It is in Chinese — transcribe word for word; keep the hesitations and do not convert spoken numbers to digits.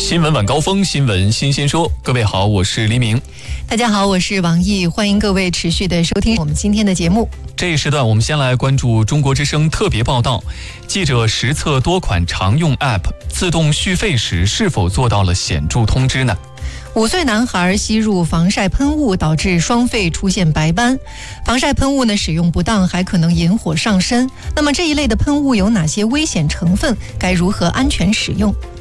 新闻晚高峰，新闻新鲜说。各位好，我是黎明。 大家好，我是王毅，欢迎各位持续的收听我们今天的节目。 这一时段，我们先来关注中国之声特别报道。记者实测多款常用 App 自动续费时是否做到了显著通知呢？ 五岁男孩吸入防晒喷雾，导致双肺出现白斑。防晒喷雾呢使用不当，还可能引火上身。那么这一类的喷雾有哪些危险成分？该如何安全使用？